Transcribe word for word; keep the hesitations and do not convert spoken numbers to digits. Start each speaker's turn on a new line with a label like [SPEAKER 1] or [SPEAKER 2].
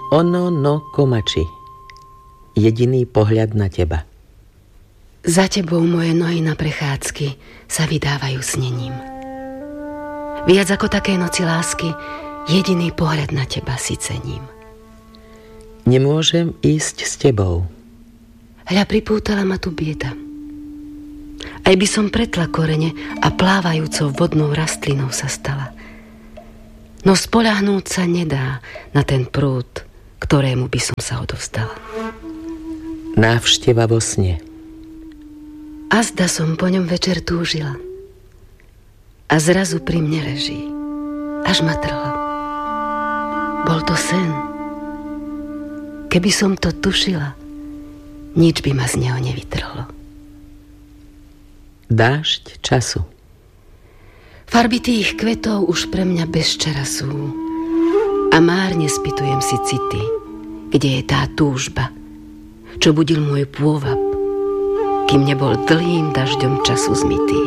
[SPEAKER 1] Ono no komači. Jediný pohľad na teba.
[SPEAKER 2] Za tebou moje nohy na prechádzky sa vydávajú snením. Viac ako také noci lásky, jediný pohľad na teba si cením.
[SPEAKER 1] Nemôžem ísť s tebou.
[SPEAKER 2] Hľa, pripútala ma tu bieda. Aj by som pretla korene a plávajúcou vodnou rastlinou sa stala. No spoľahnúť sa nedá na ten prúd, ktorému by som sa odovzdala.
[SPEAKER 1] Návšteva vo sne.
[SPEAKER 2] Azda som po ňom večer túžila. A zrazu pri mne leží, až ma trhlo. Bol to sen. Keby som to tušila, nič by ma z neho nevytrhlo.
[SPEAKER 1] Dážď času.
[SPEAKER 2] Farby tých kvetov už pre mňa bezčara sú. A márne spýtujem si city, kde je tá túžba, čo budil môj pôvab, kým nebol dlhým dažďom času zmytý.